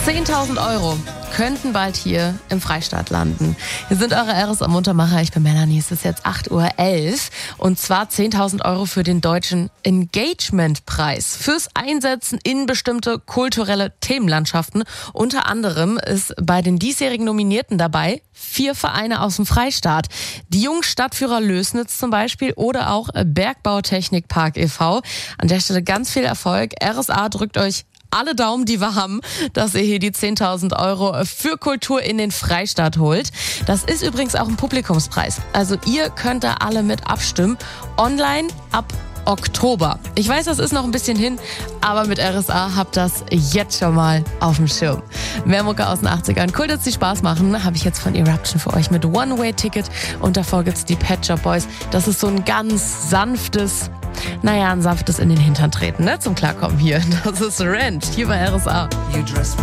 10.000 Euro könnten bald hier im Freistaat landen. Hier sind eure RSA-Muntermacher. Ich bin Melanie. Es ist jetzt 8.11 Uhr. Und zwar 10.000 Euro für den deutschen Engagement-Preis. Fürs Einsetzen in bestimmte kulturelle Themenlandschaften. Unter anderem ist bei den diesjährigen Nominierten dabei 4 Vereine aus dem Freistaat. Die jungen Stadtführer Lößnitz zum Beispiel oder auch Bergbautechnikpark e.V. An der Stelle ganz viel Erfolg. RSA drückt euch alle Daumen, die wir haben, dass ihr hier die 10.000 Euro für Kultur in den Freistaat holt. Das ist übrigens auch ein Publikumspreis. Also ihr könnt da alle mit abstimmen. Online ab Oktober. Ich weiß, das ist noch ein bisschen hin, aber mit RSA habt das jetzt schon mal auf dem Schirm. Mehr Mucke aus den 80ern. Cool, dass die Spaß machen. Habe ich jetzt von Eruption für euch mit One-Way-Ticket. Und davor gibt's die Pet Shop Boys. Das ist so ein ganz sanftes, ein sanftes in den Hintern treten, ne? Zum Klarkommen hier. Das ist Ranch, hier bei RSA.